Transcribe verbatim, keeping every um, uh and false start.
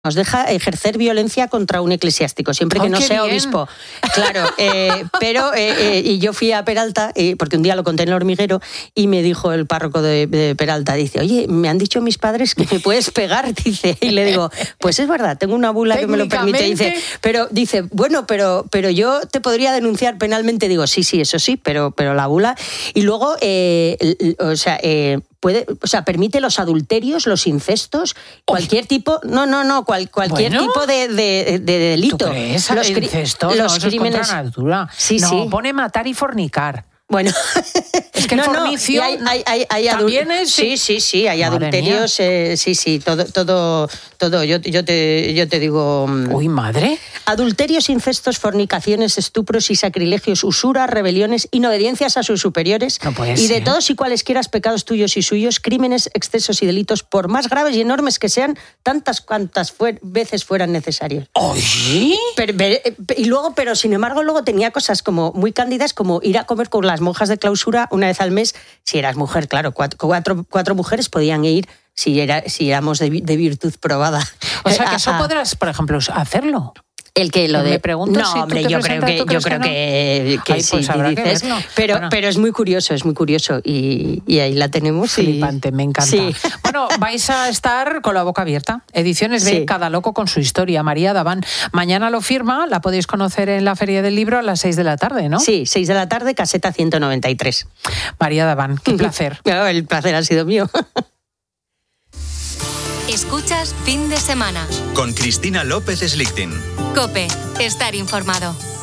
nos deja ejercer violencia contra un eclesiástico, siempre que oh, no sea bien. obispo. Claro, eh, pero eh, eh, y yo fui a Peralta, eh, porque un día lo conté en el hormiguero, y me dijo el párroco de, de Peralta, dice, oye, me han dicho mis padres que me puedes pegar, dice, y le digo, pues es verdad, tengo una bula que me lo permite, dice, pero dice, bueno, pero, pero yo te podría denunciar penalmente, digo, sí, sí, eso sí, pero, pero la bula, y luego, eh, o sea, eh, puede, o sea, permite los adulterios, los incestos, cualquier tipo, no, no, no, cual, cualquier bueno, tipo de, de, de delito. ¿Tú crees? Los, el incesto, los no, eso crímenes. Es contra natura. Sí, no, sí. pone matar y fornicar. Bueno, es que el no, fornicio no, hay, hay, hay, hay también adul- es... Sí, sí, sí, hay Madre adulterios, eh, sí, sí, todo, todo, todo. Yo, yo, te, yo te digo... Uy, madre. Adulterios, incestos, fornicaciones, estupros y sacrilegios, usuras, rebeliones, inobediencias a sus superiores no puede y ser. de todos y cualesquiera pecados tuyos y suyos, crímenes, excesos y delitos, por más graves y enormes que sean, tantas cuantas fuer- veces fueran necesarios. ¿Oye? Pero, pero, y luego, pero sin embargo, luego tenía cosas como muy cándidas, como ir a comer con las monjas de clausura una vez al mes, si eras mujer, claro, cuatro, cuatro, cuatro mujeres podían ir si, era, si éramos de, de virtud probada. O sea, que eso podrás, por ejemplo, hacerlo. El que lo de... Me pregunto no, si tú hombre, te yo creo que, yo creo que, que Ay, sí, pues habrá que dices, verlo. pero, Bueno. pero es muy curioso, es muy curioso y, y ahí la tenemos. Flipante, y... me encanta. Sí. Bueno, vais a estar con la boca abierta. Ediciones B, Sí. cada loco con su historia. María Daván. Mañana lo firma, la podéis conocer en la Feria del Libro a las seis de la tarde, ¿no? Sí, seis de la tarde, caseta ciento noventa y tres. María Daván, qué placer. El placer ha sido mío. Escuchas Fin de Semana. Con Cristina López Slichting. COPE. Estar informado.